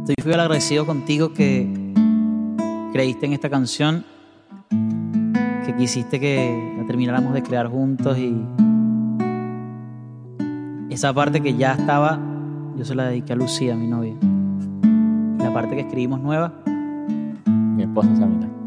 Estoy muy agradecido contigo que creíste en esta canción, que quisiste que la termináramos de crear juntos, y esa parte que ya estaba, yo se la dediqué a Lucía, mi novia. Y la parte que escribimos nueva, Mi esposa Samira.